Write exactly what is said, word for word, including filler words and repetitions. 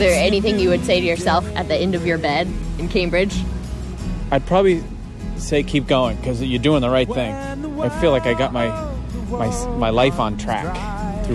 there anything you would say to yourself at the end of your bed in Cambridge? I'd probably say keep going, because you're doing the right thing. I feel like I got my my my life on track.